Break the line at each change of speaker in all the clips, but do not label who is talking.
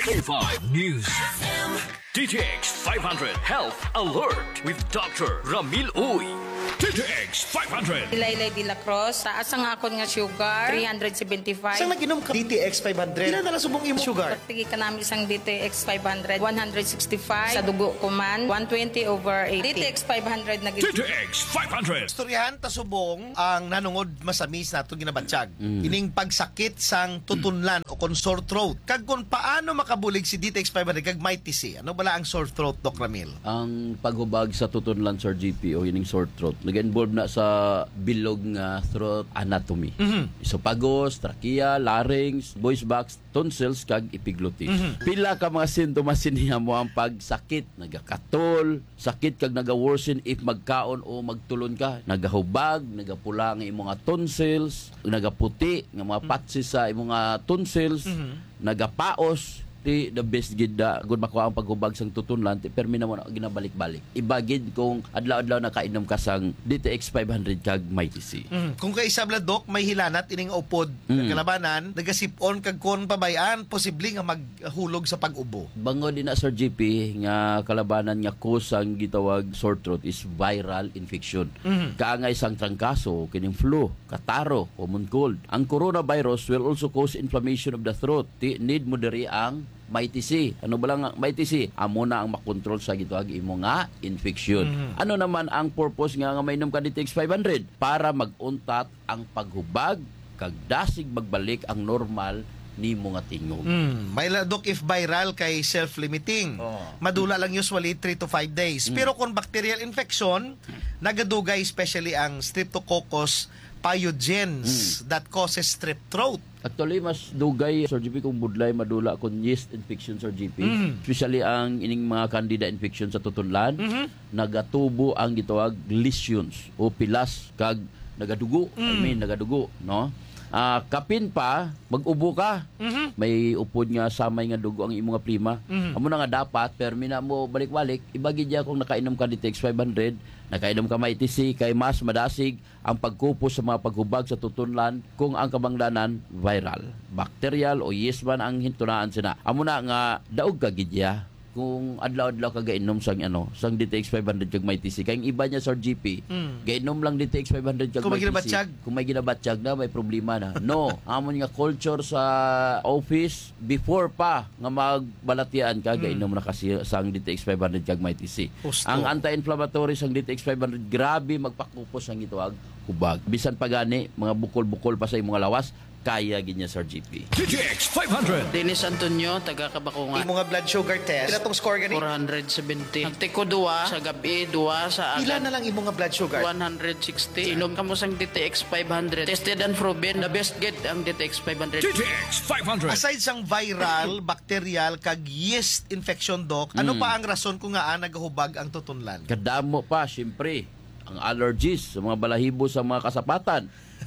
95 News. DTX 500 Health Alert with Dr. Ramil Uy. DTX 500.
Laylay de la Cruz, taas ang akon nga sugar, 375.
Saan nag-inom ka? DTX 500. Ilan na lang subong imo sugar?
Pagtigi ka namin isang DTX 500, 165. Sa dugo ko man, 120/80. DTX 500 na
DTX 500.
Istoryahan ta subong ang nanungod masamis nato ginabatsyag. Ining pagsakit sang tutunlan o kon sore throat. Kag kung paano makabulig si DTX 500 kag mighty C. Ano bala ang sore throat, Doc Ramil?
Ang paghubag sa tutunlan, Sir GP, o ining sore throat, nag-involve na sa bilog nga throat anatomy. Isophagus, trachea, larynx, voice box, tonsils, kag epiglottis. Pila ka mga sintomas siniha mo ang pagsakit, nagakatol, sakit kag naga-worsen if magkaon o magtulon ka, nagahubag, nagapula nga imong tonsils, nagaputi nga mga patsis sa imong tonsils, nagapaos, the best gid da gud makuha ang paghubag sang tutunlan permi na mo na ginabalik-balik ibagid kung adlaw-adlaw nakainom ka sang DTX 500 kag mighty C.
Kung kay isabla Doc may hilanat ining upod kalabanan nagasipon kag kon pabayan posible nga maghulog sa pag-ubo.
Bango din na Sir GP nga kalabanan nga cause ang gitawag sore throat is viral infection. Kaangay sang trangkaso kining flu, kataro, common cold. Ang coronavirus will also cause inflammation of the throat. Need mo diri ang mighty C. Ano ba lang mighty C? Amo na ang makontrol sa gitawag imo nga infection. Ano naman ang purpose nga mainom ka DTX 500? Para maguntat ang paghubag kag dasig magbalik ang normal nimo nga tingog.
May Doc if viral kay self-limiting. Madula lang usually 3 to 5 days. Pero kung bacterial infection, nagadugay especially ang Streptococcus pyogenes that causes strep throat.
Actually, mas dugay, Sir GP, kung budlay madula kung yeast infection, Sir GP. Especially ang ining mga candida infection sa tutunlan, nagatubo ang gitawag lesions o pilas kag nagadugo. Nagadugo, no? Kapin pa, mag-ubo ka. May upod nga samay nga dugo ang imong prima. Amo na nga dapat, permi na mo balik-balik, ibagi diya kung nakainom ka DTX 500, nakainom ka mighty C, kay mas madasig ang pagkupos sa mga paghubag sa tutunlan kung ang kabanglanan viral, bacterial o yeast man ang hintunaan sina. Amo na nga daog ka gidya kung adlaw-adlaw ka gainom sang sang DTX 500 kag mighty C. Kay iba niya Sir GP, gainom lang DTX 500 kag mighty C. Kung may ginabatsyag na, may problema na. No, amon nga culture sa office before pa nga magbalatian ka gainom na kasi sang DTX 500 kag mighty C. Ang anti-inflammatory sang DTX 500 grabe magpakupos ang gitawag hubag. Bisan pa gani mga bukol-bukol pa sa imong lawas, kaya ginya Sir GP.
DTX 500.
Dennis Antonio, taga Kabakungan.
Imo nga blood sugar test. Pila tong score gani?
470. Nagtiko 2 sa gabi, 2 sa
Pila
agad.
na lang imo nga blood sugar?
160. Inom ka mo sang DTX 500. Tested and proven. The best get ang DTX 500.
DTX 500.
Aside sang viral, bacterial kag yeast infection, Doc, ano pa ang rason kung nga nagahubag ang tutunlan?
Kadamo pa, syempre, ang allergies sa mga balahibo sa mga kasapatan.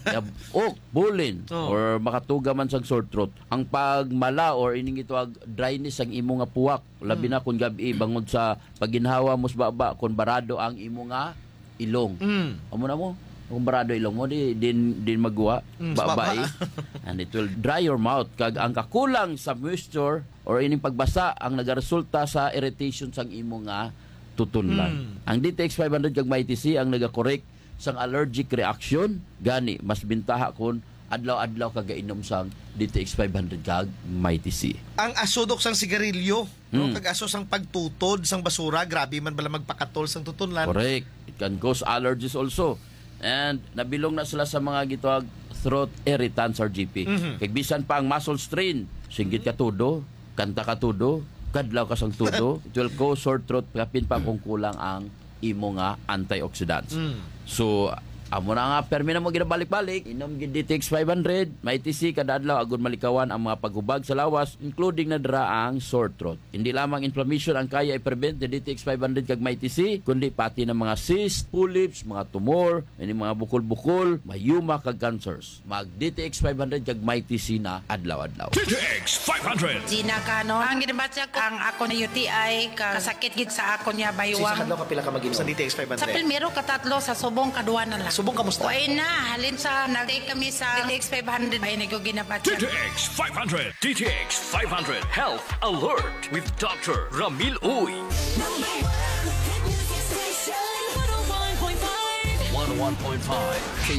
Bulin or makatuga man sang sore throat. Ang pagmala or ining ito dryness ang imo nga puwak, labi na kung gabi bangod sa paginhawa mo sa baba kung barado ang imo nga ilong. Amo na mo kung barado ilong mo din magwa babay and it will dry your mouth kag ang kakulang sa moisture or ining pagbasa ang nagaresulta sa irritation sang imo nga tutunlan. Ang DTX 500 kag mighty C ang naga-correct sang allergic reaction, gani mas bintaha kun adlaw-adlaw kagainom sang DTX 500 kag mighty C.
Ang asodok sang sigarilyo, no? Kag aso sang pagtutod sang basura, grabe man bala magpakatol sang tutunlan.
Correct. It can cause allergies also. And nabilong na sila sa mga gitawag throat irritants or GP. Kag bisan pa ang muscle strain, singgit ka tudo, kanta ka tudo, kadlaw ka sang tudo, it will cause sore throat kapin pa kung kulang ang imo nga antioxidants. So, amo na nga, permi na mo ginabalik-balik, inom gid DTX 500, mighty C, kada adlaw agon malikawan ang mga paghubag sa lawas, including na dira ang sore throat. Hindi lamang inflammation ang kaya i-prevent ni DTX 500 kag mighty C, kundi pati ng mga cyst, polyps, mga tumor, mga bukol-bukol, mayuma kag cancers. Mag DTX 500 kag mighty C na adlaw-adlaw.
DTX 500.
Gina Kano, ang ginabatya ko, ang ako na UTI, kasakit gid sa ako niya
Sa
baywang.
kadlaw kapila ka mag-inom sa DTX
Sa
500?
primero katatlo, sa subong kaduwa na lang.
So Subong, kamusta?
Why na? Halin sa nag-take kami sa DTX 500. Ay, naguginapat siya.
DTX 500. DTX 500 Health Alert with Dr. Ramil Uy. 101.5